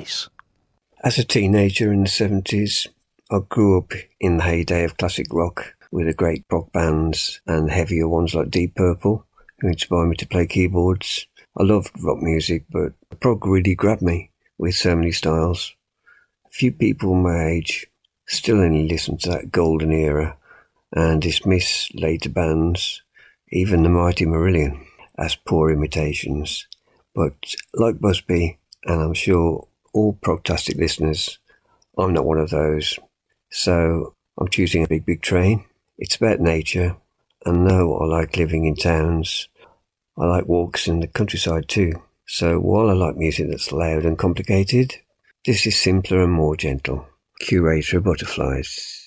70s? As a teenager in the 70s, I grew up in the heyday of classic rock with the great rock bands and heavier ones like Deep Purple, who inspired me to play keyboards. I loved rock music, but prog really grabbed me with so many styles. Few people my age still only listen to that golden era and dismiss later bands, even the mighty Marillion, as poor imitations. But like Busby, and I'm sure all progtastic listeners, I'm not one of those. So I'm choosing a big train. It's about nature, and no, I like living in towns. I like walks in the countryside too. So while I like music that's loud and complicated, this is simpler and more gentle. Curator of Butterflies.